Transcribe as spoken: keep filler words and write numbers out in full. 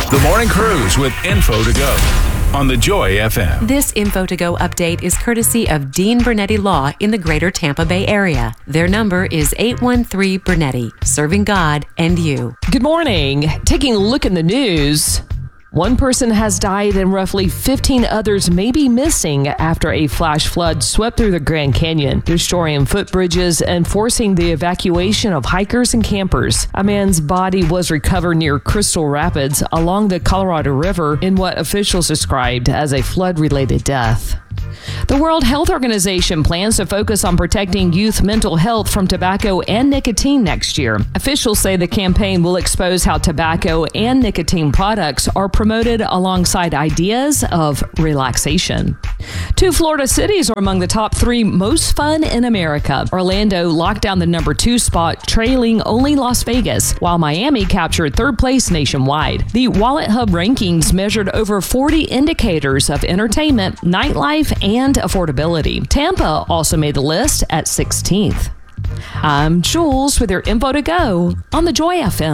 The Morning Cruise with Info to Go on the Joy F M. This Info to Go update is courtesy of Dean Bernetti Law in the greater Tampa Bay area. Their number is eight one three Bernetti, serving God and you. Good morning. Taking a look in the news. One person has died and roughly fifteen others may be missing after a flash flood swept through the Grand Canyon, destroying footbridges and forcing the evacuation of hikers and campers. A man's body was recovered near Crystal Rapids along the Colorado River in what officials described as a flood-related death. The World Health Organization plans to focus on protecting youth mental health from tobacco and nicotine next year. Officials say the campaign will expose how tobacco and nicotine products are promoted alongside ideas of relaxation. Two Florida cities are among the top three most fun in America. Orlando locked down the number two spot, trailing only Las Vegas, while Miami captured third place nationwide. The Wallet Hub rankings measured over forty indicators of entertainment, nightlife, and affordability. Tampa also made the list at sixteenth. I'm Jules with your Info to Go on the Joy F M.